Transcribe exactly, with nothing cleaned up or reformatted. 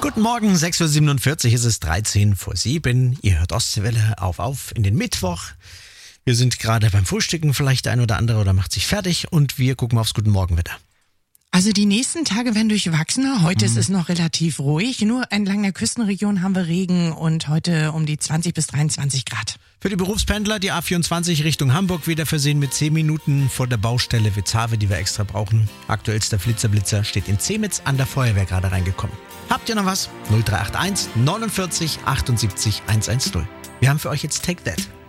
Guten Morgen, sechs Uhr siebenundvierzig ist es, dreizehn vor sieben. Ihr hört Ostseewelle auf auf in den Mittwoch. Wir sind gerade beim Frühstücken, vielleicht der ein oder andere oder macht sich fertig und wir gucken aufs Guten Morgenwetter. Also die nächsten Tage werden durchwachsener. Heute Mhm. ist es noch relativ ruhig. Nur entlang der Küstenregion haben wir Regen und heute um die zwanzig bis dreiundzwanzig Grad. Für die Berufspendler die A vierundzwanzig Richtung Hamburg wieder versehen mit zehn Minuten vor der Baustelle Witzhawe, die wir extra brauchen. Aktuellster Flitzerblitzer steht in Zemitz an der Feuerwehr gerade reingekommen. Habt ihr noch was? null drei acht eins neunundvierzig achtundsiebzig hundertzehn. Wir haben für euch jetzt Take That.